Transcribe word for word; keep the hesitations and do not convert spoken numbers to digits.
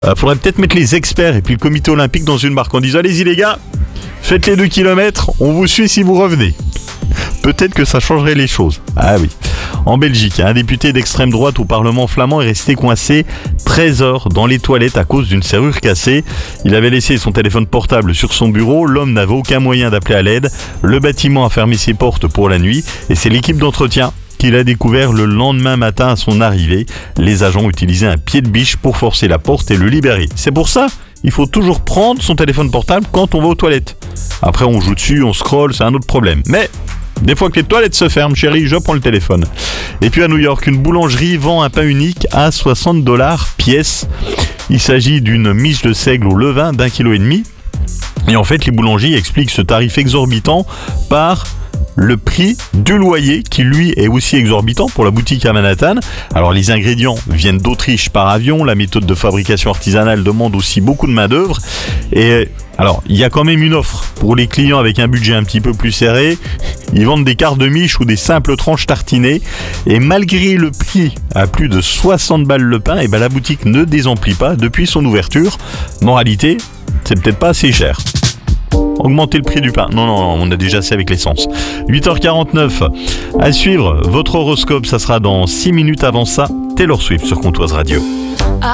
Euh, faudrait peut-être mettre les experts et puis le comité olympique dans une barque en disant allez-y les gars, faites les deux kilomètres, on vous suit si vous revenez. Peut-être que ça changerait les choses. Ah oui. En Belgique, un député d'extrême droite au Parlement flamand est resté coincé treize heures dans les toilettes à cause d'une serrure cassée. Il avait laissé son téléphone portable sur son bureau, l'homme n'avait aucun moyen d'appeler à l'aide. Le bâtiment a fermé ses portes pour la nuit et c'est l'équipe d'entretien qu'il a découvert le lendemain matin à son arrivée. Les agents ont utilisé un pied de biche pour forcer la porte et le libérer. C'est pour ça, il faut toujours prendre son téléphone portable quand on va aux toilettes. Après on joue dessus, on scrolle, c'est un autre problème. Mais des fois que les toilettes se ferment, chérie, je prends le téléphone. Et puis à New York, une boulangerie vend un pain unique à soixante dollars pièce. Il s'agit d'une miche de seigle au levain d'un kilo et demi. Et en fait, les boulangers expliquent ce tarif exorbitant par le prix du loyer qui lui est aussi exorbitant pour la boutique à Manhattan. Alors les ingrédients viennent d'Autriche par avion, la méthode de fabrication artisanale demande aussi beaucoup de main d'œuvre et alors il y a quand même une offre pour les clients avec un budget un petit peu plus serré. Ils vendent des quarts de miche ou des simples tranches tartinées et malgré le prix à plus de soixante balles le pain, et ben la boutique ne désemplit pas depuis son ouverture. Moralité, c'est peut-être pas assez cher. Augmenter le prix du pain. Non, non, on a déjà assez avec l'essence. huit heures quarante-neuf. À suivre, votre horoscope, ça sera dans six minutes avant ça. Taylor Swift sur Comptoise Radio.